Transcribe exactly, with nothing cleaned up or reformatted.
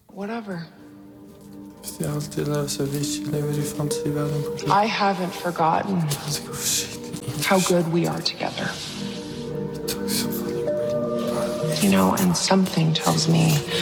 Whatever. Det er alltid løse vi ikke lever i fantasiverden på I haven't forgotten Det går skikkelig how good we are together. Takk så for det. You know, and something tells me